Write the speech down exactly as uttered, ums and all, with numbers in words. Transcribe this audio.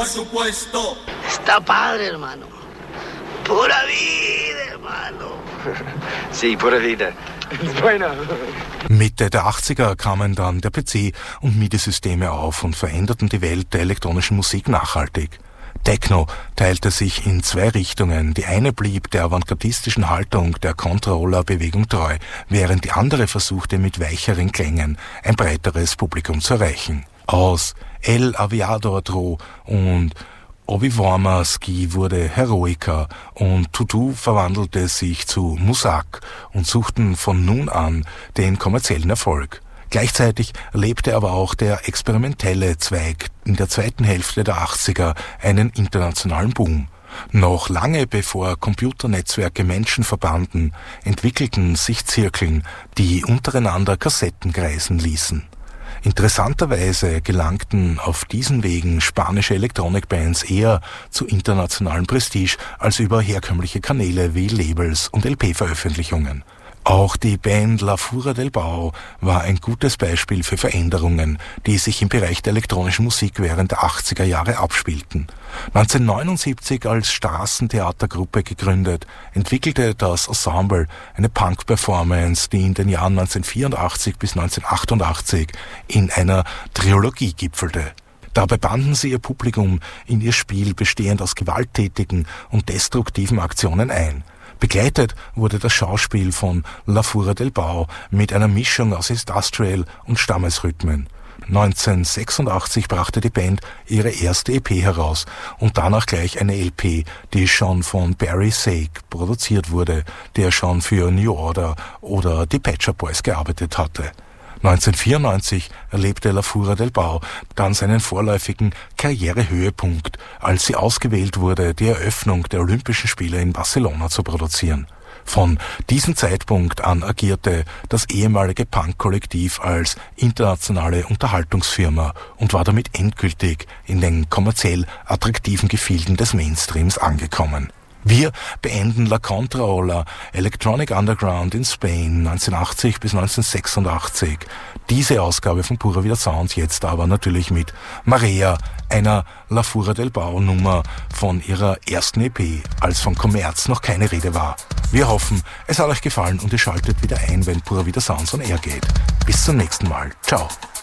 por supuesto. Está padre, hermano. Pura vida, hermano. Sí, pura vida. Bueno. Mitte der achtziger kamen dann der P C und MIDI-Systeme auf und veränderten die Welt der elektronischen Musik nachhaltig. Techno teilte sich in zwei Richtungen. Die eine blieb der avantgardistischen Haltung der Controller-Bewegung treu, während die andere versuchte, mit weicheren Klängen ein breiteres Publikum zu erreichen. Aus El Aviador Dro und Obi-Wan Ski wurde Heroica und Tutu verwandelte sich zu Musak und suchten von nun an den kommerziellen Erfolg. Gleichzeitig erlebte aber auch der experimentelle Zweig in der zweiten Hälfte der achtziger einen internationalen Boom. Noch lange bevor Computernetzwerke Menschen verbanden, entwickelten sich Zirkeln, die untereinander Kassetten kreisen ließen. Interessanterweise gelangten auf diesen Wegen spanische Elektronikbands eher zu internationalem Prestige als über herkömmliche Kanäle wie Labels und L P-Veröffentlichungen. Auch die Band La Fura del Bau war ein gutes Beispiel für Veränderungen, die sich im Bereich der elektronischen Musik während der achtziger Jahre abspielten. neunzehnhundertneunundsiebzig als Straßentheatergruppe gegründet, entwickelte das Ensemble eine Punk-Performance, die in den Jahren neunzehnhundertvierundachtzig bis neunzehnhundertachtundachtzig in einer Trilogie gipfelte. Dabei banden sie ihr Publikum in ihr Spiel bestehend aus gewalttätigen und destruktiven Aktionen ein. Begleitet wurde das Schauspiel von La Fura del Bau mit einer Mischung aus Industrial und Stammesrhythmen. neunzehnhundertsechsundachtzig brachte die Band ihre erste E P heraus und danach gleich eine L P, die schon von Barry Sake produziert wurde, der schon für New Order oder die Pet Shop Boys gearbeitet hatte. neunzehnhundertvierundneunzig erlebte La Fura del Bau dann seinen vorläufigen Karrierehöhepunkt, als sie ausgewählt wurde, die Eröffnung der Olympischen Spiele in Barcelona zu produzieren. Von diesem Zeitpunkt an agierte das ehemalige Punk-Kollektiv als internationale Unterhaltungsfirma und war damit endgültig in den kommerziell attraktiven Gefilden des Mainstreams angekommen. Wir beenden La Controla, Electronic Underground in Spain, neunzehnhundertachtzig bis neunzehnhundertsechsundachtzig. Diese Ausgabe von Pura Vida Sound jetzt aber natürlich mit Marea, einer La Fura del Bau Nummer von ihrer ersten E P, als von Kommerz noch keine Rede war. Wir hoffen, es hat euch gefallen und ihr schaltet wieder ein, wenn Pura Vida Sound on Air geht. Bis zum nächsten Mal. Ciao.